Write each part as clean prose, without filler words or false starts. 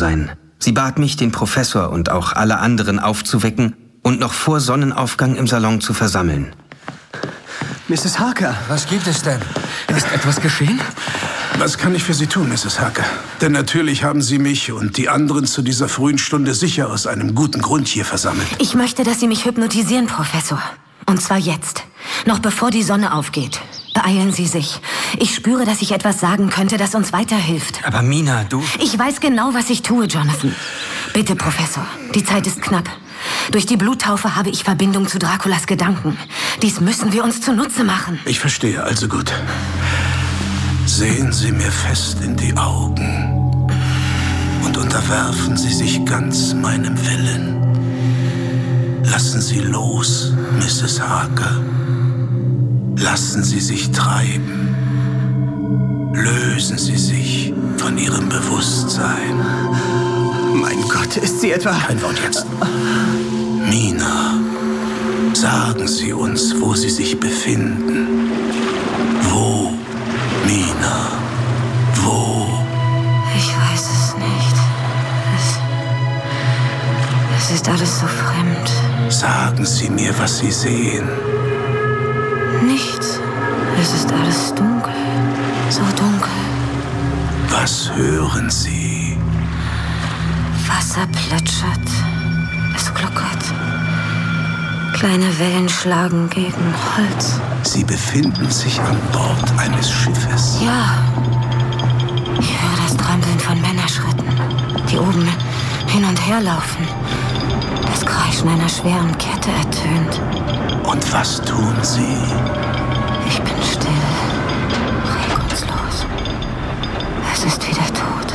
sein. Sie bat mich, den Professor und auch alle anderen aufzuwecken und noch vor Sonnenaufgang im Salon zu versammeln. Mrs. Harker. Was gibt es denn? Ist etwas geschehen? Was kann ich für Sie tun, Mrs. Harker? Denn natürlich haben Sie mich und die anderen zu dieser frühen Stunde sicher aus einem guten Grund hier versammelt. Ich möchte, dass Sie mich hypnotisieren, Professor. Und zwar jetzt. Noch bevor die Sonne aufgeht. Beeilen Sie sich. Ich spüre, dass ich etwas sagen könnte, das uns weiterhilft. Aber Mina, du... Ich weiß genau, was ich tue, Jonathan. Bitte, Professor. Die Zeit ist knapp. Durch die Bluttaufe habe ich Verbindung zu Draculas Gedanken. Dies müssen wir uns zunutze machen. Ich verstehe, also gut. Sehen Sie mir fest in die Augen und unterwerfen Sie sich ganz meinem Willen. Lassen Sie los, Mrs. Harker. Lassen Sie sich treiben. Lösen Sie sich von Ihrem Bewusstsein. Mein Gott, ist sie etwa... Kein Wort jetzt. Mina, sagen Sie uns, wo Sie sich befinden. Wo, Mina? Wo? Ich weiß es nicht. Es ist alles so fremd. Sagen Sie mir, was Sie sehen. Nichts. Es ist alles dunkel. So dunkel. Was hören Sie? Wasser plätschert. Es gluckert. Kleine Wellen schlagen gegen Holz. Sie befinden sich an Bord eines Schiffes. Ja. Ich höre das Trampeln von Männerschritten, die oben hin und her laufen. Das Kreischen einer schweren Kette ertönt. Und was tun Sie? Ich bin still, regungslos. Es ist wieder tot.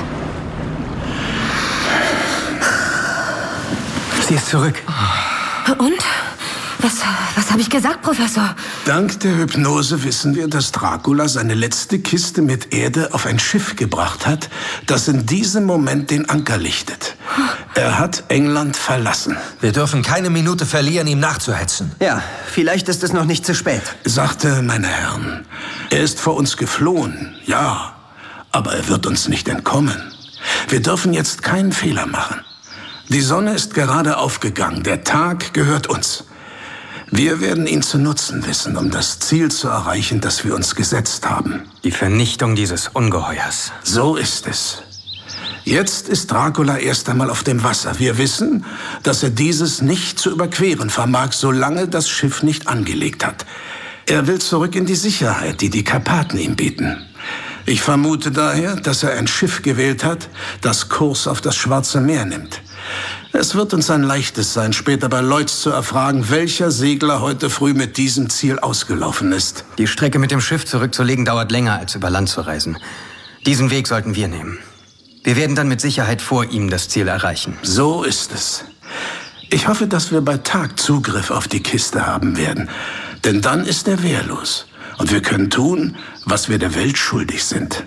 Sie ist zurück. Und? Was habe ich gesagt, Professor? Dank der Hypnose wissen wir, dass Dracula seine letzte Kiste mit Erde auf ein Schiff gebracht hat, das in diesem Moment den Anker lichtet. Er hat England verlassen. Wir dürfen keine Minute verlieren, ihm nachzuhetzen. Ja, vielleicht ist es noch nicht zu spät. Sagte, meine Herren, er ist vor uns geflohen, ja, aber er wird uns nicht entkommen. Wir dürfen jetzt keinen Fehler machen. Die Sonne ist gerade aufgegangen, der Tag gehört uns. Wir werden ihn zu nutzen wissen, um das Ziel zu erreichen, das wir uns gesetzt haben. Die Vernichtung dieses Ungeheuers. So ist es. Jetzt ist Dracula erst einmal auf dem Wasser. Wir wissen, dass er dieses nicht zu überqueren vermag, solange das Schiff nicht angelegt hat. Er will zurück in die Sicherheit, die die Karpaten ihm bieten. Ich vermute daher, dass er ein Schiff gewählt hat, das Kurs auf das Schwarze Meer nimmt. Es wird uns ein leichtes sein, später bei Lloyds zu erfragen, welcher Segler heute früh mit diesem Ziel ausgelaufen ist. Die Strecke mit dem Schiff zurückzulegen dauert länger, als über Land zu reisen. Diesen Weg sollten wir nehmen. Wir werden dann mit Sicherheit vor ihm das Ziel erreichen. So ist es. Ich hoffe, dass wir bei Tag Zugriff auf die Kiste haben werden. Denn dann ist er wehrlos. Und wir können tun, was wir der Welt schuldig sind.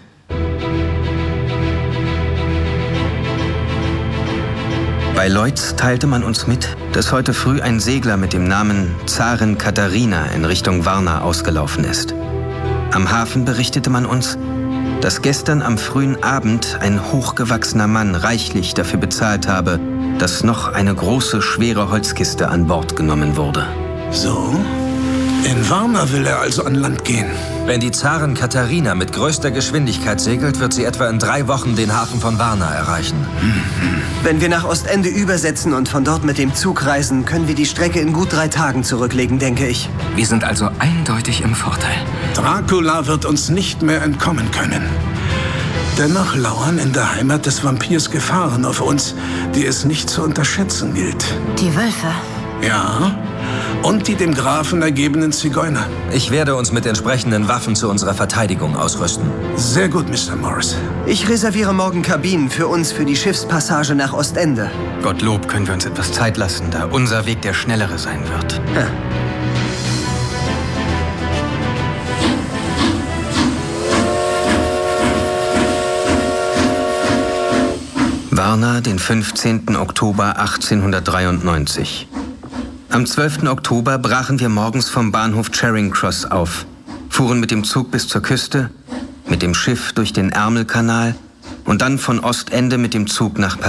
Bei Lloyds teilte man uns mit, dass heute früh ein Segler mit dem Namen Zarin Katharina in Richtung Varna ausgelaufen ist. Am Hafen berichtete man uns, dass gestern am frühen Abend ein hochgewachsener Mann reichlich dafür bezahlt habe, dass noch eine große, schwere Holzkiste an Bord genommen wurde. So? In Varna will er also an Land gehen. Wenn die Zarin Katharina mit größter Geschwindigkeit segelt, wird sie etwa in 3 Wochen den Hafen von Varna erreichen. Wenn wir nach Ostende übersetzen und von dort mit dem Zug reisen, können wir die Strecke in gut 3 Tagen zurücklegen, denke ich. Wir sind also eindeutig im Vorteil. Dracula wird uns nicht mehr entkommen können. Dennoch lauern in der Heimat des Vampirs Gefahren auf uns, die es nicht zu unterschätzen gilt. Die Wölfe. Ja, und die dem Grafen ergebenen Zigeuner. Ich werde uns mit entsprechenden Waffen zu unserer Verteidigung ausrüsten. Sehr gut, Mr. Morris. Ich reserviere morgen Kabinen für uns für die Schiffspassage nach Ostende. Gottlob können wir uns etwas Zeit lassen, da unser Weg der schnellere sein wird. Ja. Varna, den 15. Oktober 1893. Am 12. Oktober brachen wir morgens vom Bahnhof Charing Cross auf, fuhren mit dem Zug bis zur Küste, mit dem Schiff durch den Ärmelkanal und dann von Ostende mit dem Zug nach Paris.